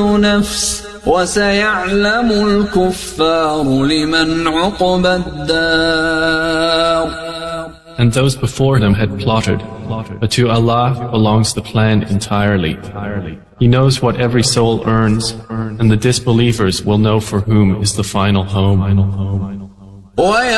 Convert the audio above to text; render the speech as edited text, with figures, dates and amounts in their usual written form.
نفس وسيعلم الكفار لمن عقبى الدار. And those before them had plotted, but to Allah belongs the plan entirely. He knows what every soul earns, and the disbelievers will know for whom is the final home.